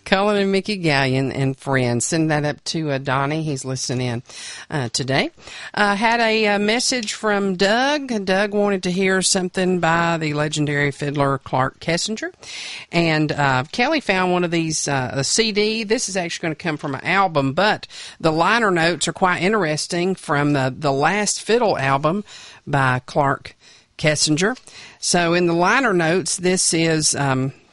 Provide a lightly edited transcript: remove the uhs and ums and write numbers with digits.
Cullen and Mickey Gallion and friends. Send that up to Donnie. He's listening in today. Had a message from Doug. Doug wanted to hear something by the legendary fiddler Clark Kessinger. And Kelly found one of these, a CD. This is actually going to come from an album, but the liner notes are quite interesting from the last fiddle album by Clark Kessinger. So in the liner notes, this is